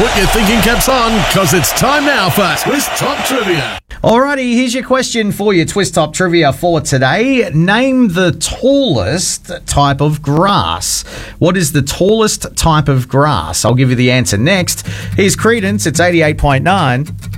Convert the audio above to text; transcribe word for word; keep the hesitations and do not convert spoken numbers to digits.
Put your thinking caps on, because it's time now for Twist Top Trivia. Alrighty, here's your question for your Twist Top Trivia for today. Name the tallest type of grass. What is the tallest type of grass? I'll give you the answer next. Here's Credence. It's eighty-eight point nine.